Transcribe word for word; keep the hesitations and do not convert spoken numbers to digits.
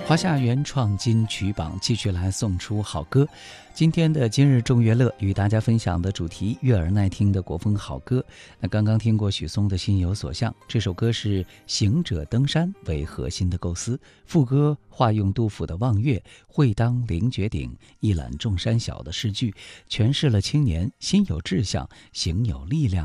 华夏原创金曲榜继续来送出好歌。今天的今日众乐乐与大家分享的主题，悦耳耐听的国风好歌。那刚刚听过许嵩的心有所向，这首歌是行者登山为核心的构思，副歌化用杜甫的望岳，会当凌绝顶，一览众山小的诗句，诠释了青年心有志向，行有力量